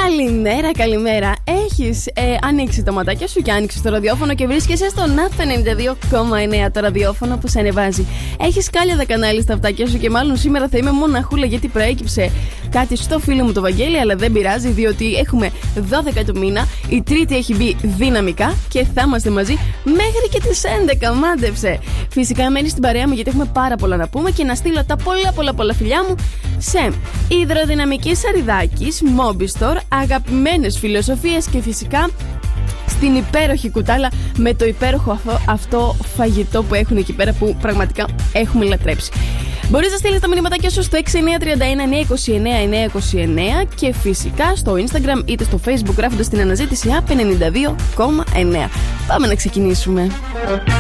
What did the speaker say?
Καλημέρα, καλημέρα. Έχεις ανοίξει το ματάκια σου και άνοιξες το ραδιόφωνο και βρίσκεσαι στο NAP 92,9, το ραδιόφωνο που σε ανεβάζει. Έχεις κάλια τα κανάλια στα αυτάκια σου και μάλλον σήμερα θα είμαι μοναχούλα γιατί προέκυψε κάτι στο φίλο μου το Βαγγέλη, αλλά δεν πειράζει διότι έχουμε 12 του μήνα, η Τρίτη έχει μπει δυναμικά και θα είμαστε μαζί μέχρι και τις 11. Μάντεψε. Φυσικά μένει στην παρέα μου γιατί έχουμε πάρα πολλά να πούμε και να στείλω τα πολλά φιλιά μου σε Υδροδυναμική Σαριδάκης, Mobistore, αγαπημένες φιλοσοφίες και φυσικά στην υπέροχη Κουτάλα με το υπέροχο αυτό φαγητό που έχουν εκεί πέρα που πραγματικά έχουμε λατρέψει. Μπορείς να στείλεις τα μηνύματάκια σου στο 6931 929 και φυσικά στο Instagram είτε στο Facebook γράφοντας την αναζήτηση A92,9. Πάμε να ξεκινήσουμε.